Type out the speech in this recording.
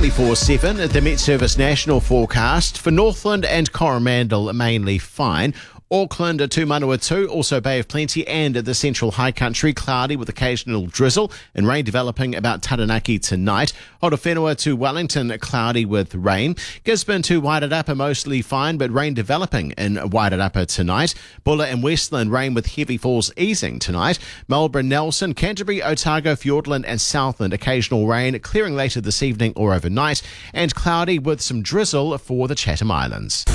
24/7 at the Met Service National forecast. For Northland and Coromandel, mainly fine. Auckland, Tumanawatu, also Bay of Plenty, and the central high country, cloudy with occasional drizzle and rain developing about Taranaki tonight. Horowhenua to Wellington, cloudy with rain. Gisborne to Wairarapa, mostly fine, but rain developing in Wairarapa tonight. Bulla and Westland, rain with heavy falls easing tonight. Marlborough, Nelson, Canterbury, Otago, Fiordland and Southland, occasional rain, clearing later this evening or overnight. And cloudy with some drizzle for the Chatham Islands.